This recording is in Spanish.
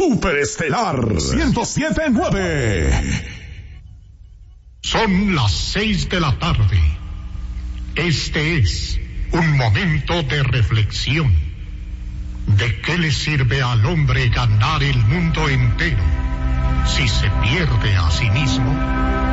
Superestelar 107.9. Son las 6 de la tarde. Este es un momento de reflexión. ¿De qué le sirve al hombre ganar el mundo entero si se pierde a sí mismo?